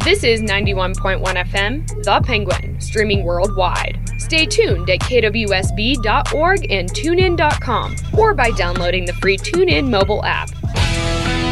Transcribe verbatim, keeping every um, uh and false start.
This is ninety-one point one F M, The Penguin, streaming worldwide. Stay tuned at K W S B dot org and tune in dot com, or by downloading the free TuneIn mobile app.